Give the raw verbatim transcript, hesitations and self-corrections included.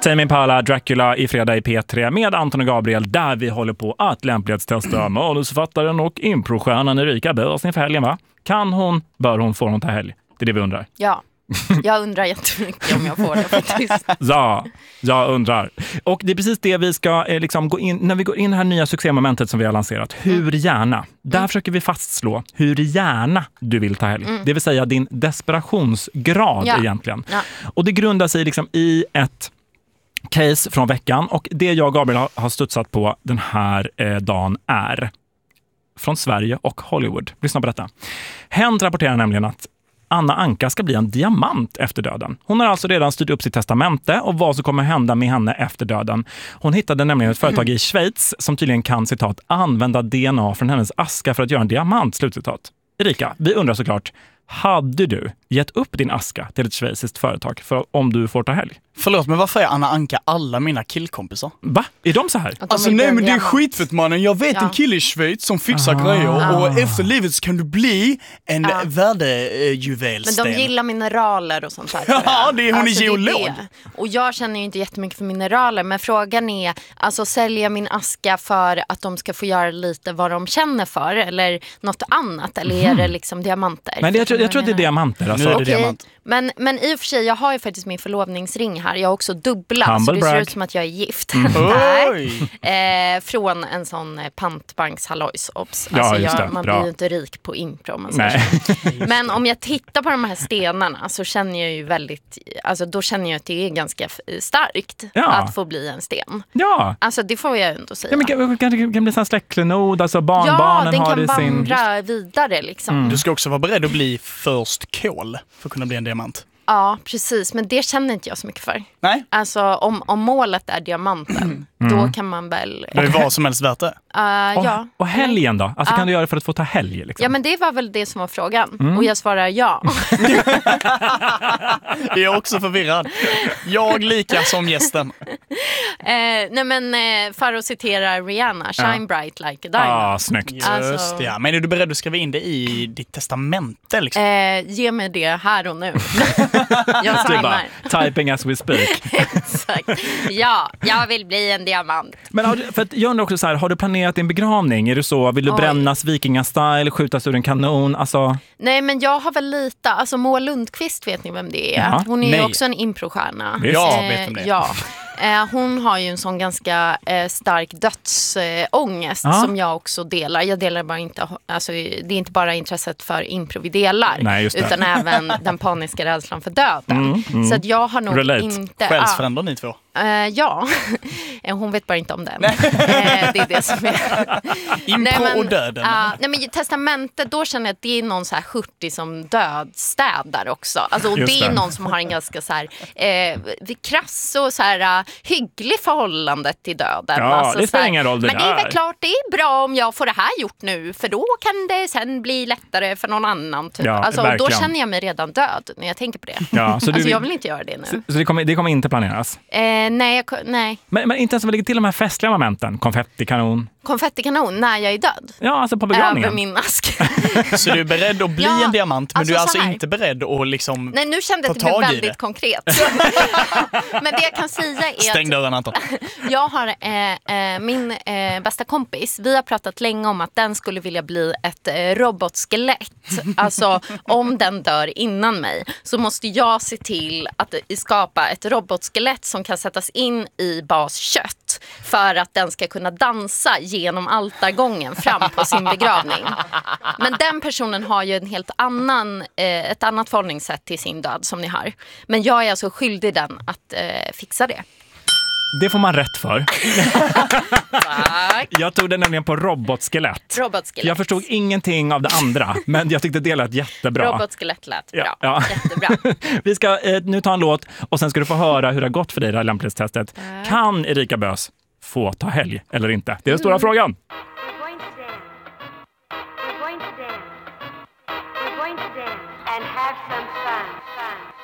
Tame Impala, Dracula i fredag i P tre med Anton och Gabriel, där vi håller på att lämplighetstesta manusförfattaren och improstjärnan Erika Börs inför helgen, va? Kan hon, bör hon, får hon ta helg? Det är det vi undrar. Ja, jag undrar jättemycket om jag får det faktiskt. Ja, jag undrar. Och det är precis det vi ska eh, liksom gå in, när vi går in i det här nya succémomentet som vi har lanserat. Hur mm. gärna? Där mm. försöker vi fastslå hur gärna du vill ta helg. Mm. Det vill säga din desperationsgrad ja. egentligen. Ja. Och det grundar sig liksom i ett case från veckan, och det jag och Gabriel har, har studsat på den här eh, dagen är från Sverige och Hollywood. Lyssna på detta. Hänt rapporterar nämligen att Anna Anka ska bli en diamant efter döden. Hon har alltså redan styrt upp sitt testamente och vad som kommer hända med henne efter döden. Hon hittade nämligen ett företag i Schweiz som tydligen kan, citat, använda D N A från hennes aska för att göra en diamant, slutcitat. Erika, vi undrar såklart, hade du gett upp din aska till ett schweiziskt företag för om du får ta helg? Förlåt, men varför är Anna Anka alla mina killkompisar? Va? Är de så här? De alltså nej, men det är skitfett, mannen. Jag vet ja. en kille i Schweiz som fixar ah. grejer ah. och efter livet så kan du bli en ah. värdejuvelsten. Men de gillar mineraler och sånt här. Ja, det är hon alltså, är geolog. Och jag känner ju inte jättemycket för mineraler, men frågan är, alltså sälja min aska för att de ska få göra lite vad de känner för eller något annat, eller mm. är det liksom diamanter? Men det, jag, tror, jag tror att det är diamanter. Alltså. Nu är det okay. diamant. Men, men i och för sig, jag har ju faktiskt min förlovningsring här. Jag har också dubbla, Humble så det brag. ser ut som att jag är gift. Mm. eh, från en sån pantbanks-hallojs. Alltså ja, just det. Jag, man Bra. blir ju inte rik på impro. Man Nej. Men om jag tittar på de här stenarna så känner jag ju väldigt, alltså då känner jag att det är ganska starkt ja. att få bli en sten. Ja. Alltså det får jag ändå säga. Ja, men kan, kan, kan bli sån släktklenod, alltså barnbarnen ja, har det det sin... Ja, den kan vandra vidare liksom. Mm. Du ska också vara beredd att bli först kol för att kunna bli en diamant. Ja, precis. Men det känner inte jag så mycket för. Nej. Alltså, om, om målet är diamanten, mm. då kan man väl... Det är vad som helst värt det. Uh, och, ja. och helgen då? Alltså uh. kan du göra det för att få ta helg? Liksom? Ja, men det var väl det som var frågan. Mm. Och jag svarar ja. Jag är också förvirrad. Jag lika som gästen. Uh, nej, men uh, Faro citerar Rihanna. Shine uh. bright like a diamond. Ja, ah, snyggt. Just alltså... ja. Men är du beredd att skriva in det i ditt testamente? Liksom? Uh, ge mig det här och nu. Jag signar. Typing as we speak. Exakt. Ja, jag vill bli en diamant. Men har du, för att jag undrar också så här, har du planerat din begravning? Är det så? Vill du Oj. brännas vikingastil, skjutas ur en kanon? Alltså... Nej, men jag har väl lite, alltså Moa Lundqvist, vet ni vem det är? Jaha. Hon är Nej. ju också en improstjärna. Ja, vet vem det är. Ja. Hon har ju en sån ganska eh, stark dödsångest eh, ah. som jag också delar. Jag delar bara inte, alltså, det är inte bara intresset för impro vi delar. Nej, utan även den paniska rädslan för döden. Mm, mm. Så att jag har nog Relate. inte... Själsfränder ni två? Uh, ja, hon vet bara inte om den. uh, det är det som är... Impro nej, men, och döden. Uh, nej, men testamentet, då känner jag att det är någon så här hurtig som dödstädar också. Alltså, och det är det. någon som har en ganska så här uh, krass och så här uh, hygglig förhållande till döden. Ja, alltså, det spelar ingen roll det men det är där. väl klart det är bra om jag får det här gjort nu, för då kan det sen bli lättare för någon annan. Typ. Ja, alltså, verkligen. Då känner jag mig redan död när jag tänker på det. Ja, så alltså, du vill... jag vill inte göra det nu. Så, så det, kommer, det kommer inte planeras? Uh, nej, jag, nej. Men, men inte ens att lägga till de här festliga momenten. Konfettikanon. Konfettikanon när jag är död. Ja, alltså på begravningen. Över min ask. Så du är beredd att bli ja, en diamant, men alltså du är alltså här. inte beredd att liksom nej, nu kände jag att det blev väldigt konkret. Men det jag kan säga är stäng dörren, Anton. Jag har eh, eh, min eh, bästa kompis. Vi har pratat länge om att den skulle vilja bli ett eh, robotskelett. Alltså om den dör innan mig så måste jag se till att skapa ett robotskelett som kan sättas in i baskött för att den ska kunna dansa genom altargången fram på sin begravning. Men den personen har ju en helt annan, eh, ett annat förhållningssätt till sin död som ni har. Men jag är alltså skyldig den att eh, fixa det. Det får man rätt för. Tack. Jag tog det nämligen på robotskelett. Robotskelett. Jag förstod ingenting av det andra, men jag tyckte det lät jättebra. Robotskelett lät bra. Ja, ja. Jättebra. Vi ska eh, nu ta en låt och sen ska du få höra hur det har gått för dig i det här lämplighetstestet. Tack. Kan Erika Bös få ta helg eller inte? Det är den mm. stora frågan. We're going to dance. We're going to dance. We're going to dance and have some fun. fun.